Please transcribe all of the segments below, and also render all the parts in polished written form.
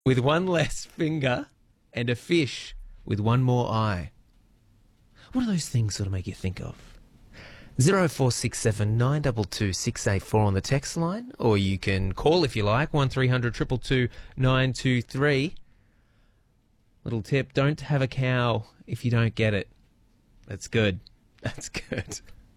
with one less finger and a fish with one more eye. What do those things sort of make you think of? 0467 922 684 on the text line, or you can call if you like, 1300 222 923. Little tip, don't have a cow if you don't get it. That's good. That's good.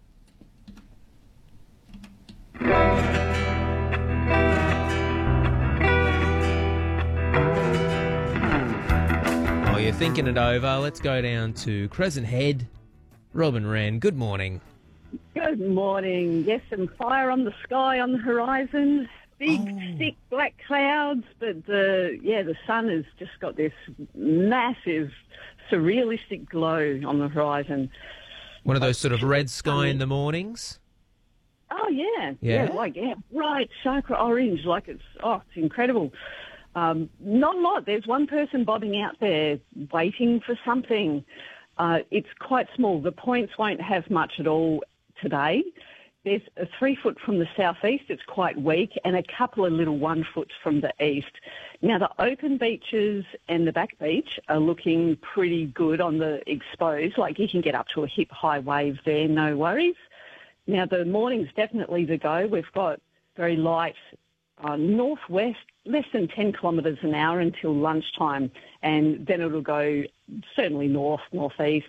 Oh, you're thinking it over. Let's go down to Crescent Head. Robin Wren, good morning. Good morning. Yes, some fire on the sky on the horizon. Big, thick black clouds, but the sun has just got this massive, surrealistic glow on the horizon. One of those sort of red sky in the mornings? Oh, yeah. Yeah? Bright, chakra orange, it's incredible. Not a lot. There's one person bobbing out there waiting for something. It's quite small. The points won't have much at all today. There's a 3 foot from the southeast, it's quite weak, and a couple of little 1 foot from the east. Now, the open beaches and the back beach are looking pretty good on the exposed. You can get up to a hip-high wave there, no worries. Now, the morning's definitely the go. We've got very light northwest, less than 10 kilometres an hour until lunchtime, and then it'll go certainly northeast,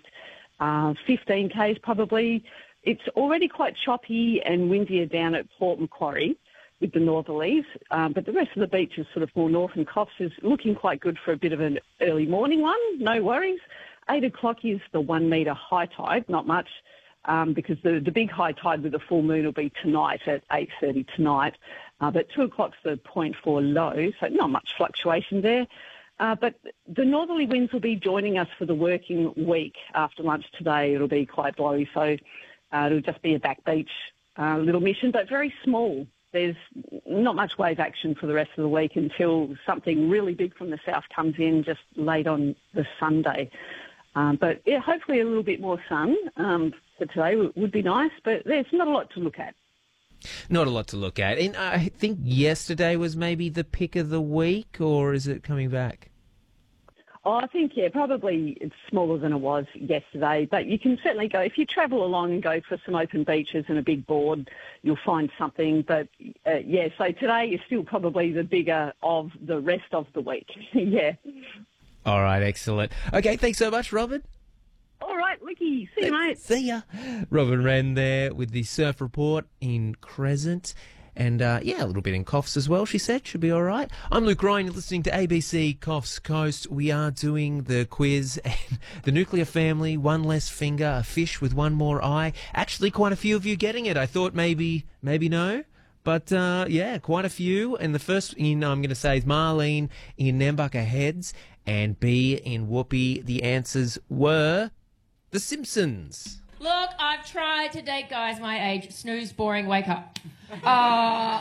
15 k's probably. It's already quite choppy and windier down at Port Macquarie with the northerlies, but the rest of the beach is sort of more north, and Coffs is looking quite good for a bit of an early morning one, no worries. 8 o'clock is the 1 metre high tide, not much, because the big high tide with the full moon will be tonight at 8:30 tonight, but 2 o'clock's the 0.4 low, so not much fluctuation there. But the northerly winds will be joining us for the working week after lunch today. It'll be quite blowy, so it'll just be a back beach little mission, but very small. There's not much wave action for the rest of the week until something really big from the south comes in just late on the Sunday. But yeah, hopefully a little bit more sun for today would be nice, but there's not a lot to look at. Not a lot to look at. And I think yesterday was maybe the pick of the week, or is it coming back? Oh, I think, probably it's smaller than it was yesterday, but you can certainly go, if you travel along and go for some open beaches and a big board, you'll find something. But, so today is still probably the bigger of the rest of the week. Yeah. All right, excellent. Okay, thanks so much, Robin. All right, Licky. See you, mate. See ya. Robin Wren there with the surf report in Crescent. And, a little bit in Coffs as well, she said. Should be all right. I'm Luke Ryan. You're listening to ABC Coffs Coast. We are doing the quiz and the nuclear family, one less finger, a fish with one more eye. Actually, quite a few of you getting it. I thought maybe no. But, quite a few. And the first I'm going to say is Marlene in Nambucca Heads and B in Whoopi. The answers were The Simpsons. Look, I've tried to date guys my age. Snooze, boring, wake up. I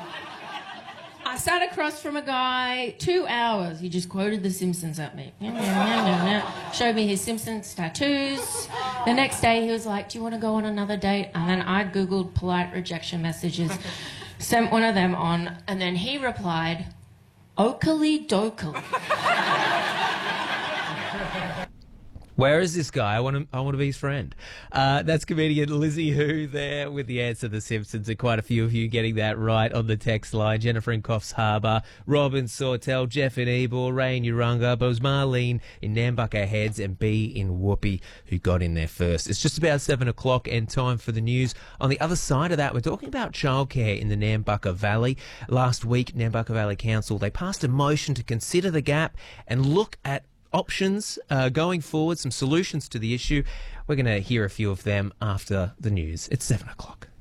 sat across from a guy 2 hours. He just quoted The Simpsons at me. Showed me his Simpsons tattoos. The next day he was like, do you want to go on another date? And then I Googled polite rejection messages, sent one of them on, and then he replied, Oakley Dokley. Where is this guy? I want to be his friend. That's comedian Lizzie Hu there with the answer to The Simpsons, and quite a few of you getting that right on the text line. Jennifer in Coffs Harbour, Robin Sawtell, Jeff in Ebor, Ray in Urunga, Bose Marlene in Nambucca Heads, and B in Whoopi, who got in there first. It's just about 7 o'clock and time for the news. On the other side of that, we're talking about childcare in the Nambucca Valley. Last week, Nambucca Valley Council, they passed a motion to consider the gap and look at options going forward, some solutions to the issue. We're going to hear a few of them after the news. It's 7 o'clock.